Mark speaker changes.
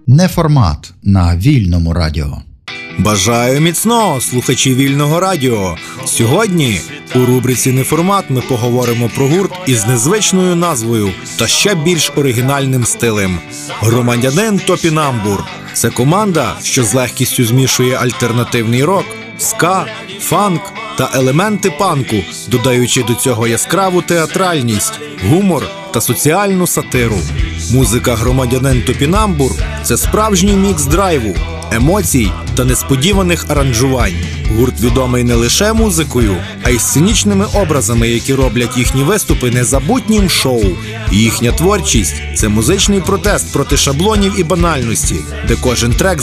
Speaker 1: Неформат на Вільному радіо.
Speaker 2: Бажаю міцного, слухачі Вільного радіо. Сьогодні у рубриці «Неформат» ми поговоримо про гурт із незвичною назвою та ще більш оригінальним стилем. Громадянин Топінамбур. Це команда, що з легкістю змішує альтернативний рок, ска, фанк та елементи панку, додаючи до цього яскраву театральність, гумор та соціальну сатиру. Музика «Громадянин Топінамбур» – це справжній мікс драйву, емоцій та несподіваних аранжувань. Гурт відомий не лише музикою, а й сценічними образами, які роблять їхні виступи незабутнім шоу. Їхня творчість – це музичний протест проти шаблонів і банальності, де кожен трек